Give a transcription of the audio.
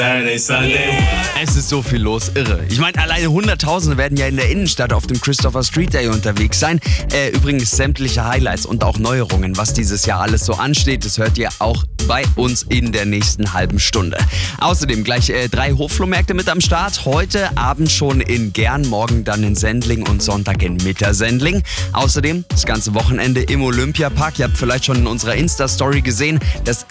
Es ist so viel los, irre. Ich meine, alleine Hunderttausende werden ja in der Innenstadt auf dem Christopher Street Day unterwegs sein. Übrigens sämtliche Highlights und auch Neuerungen, was dieses Jahr alles so ansteht, das hört ihr auch bei uns in der nächsten halben Stunde. Außerdem gleich 3 Hoflohmärkte mit am Start. Heute Abend schon in Gern, morgen dann in Sendling und Sonntag in Mittersendling. Außerdem das ganze Wochenende im Olympiapark. Ihr habt vielleicht schon in unserer Insta-Story gesehen, das